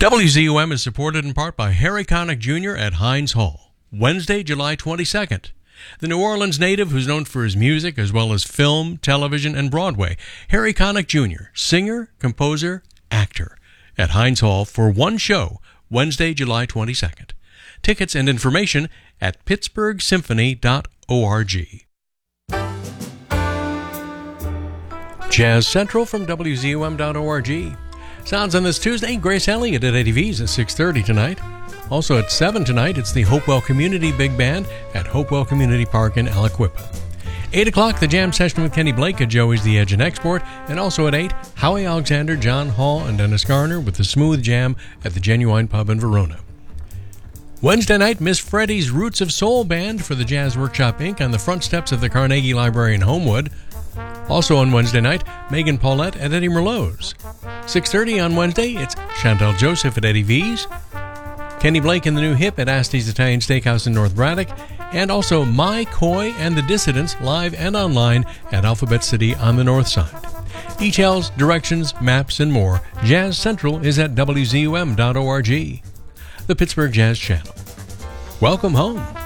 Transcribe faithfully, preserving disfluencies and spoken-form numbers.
W Z U M is supported in part by Harry Connick Junior at Heinz Hall, Wednesday, July twenty-second. The New Orleans native, who's known for his music as well as film, television, and Broadway, Harry Connick Junior, singer, composer, actor, at Heinz Hall for one show, Wednesday, July twenty-second. Tickets and information at pittsburgh symphony dot org. Jazz Central from W Z U M dot org. Sounds on this Tuesday, Grace Elliott at Eddie V's at six thirty tonight. Also at seven tonight, it's the Hopewell Community Big Band at Hopewell Community Park in Aliquippa. eight o'clock, the jam session with Kenny Blake at Joey's The Edge and Export. And also at eight, Howie Alexander, John Hall, and Dennis Garner with the Smooth Jam at the Genuine Pub in Verona. Wednesday night, Miss Freddie's Roots of Soul Band for the Jazz Workshop Incorporated on the front steps of the Carnegie Library in Homewood. Also on Wednesday night, Megan Paulette at Eddie Merlot's. six thirty on Wednesday, it's Chantel Joseph at Eddie V's, Kenny Blake and the New Hip at Asti's Italian Steakhouse in North Braddock, and also My Coy and the Dissidents live and online at Alphabet City on the north side. Details, directions, maps, and more, Jazz Central is at W Z U M dot org. The Pittsburgh Jazz Channel. Welcome home.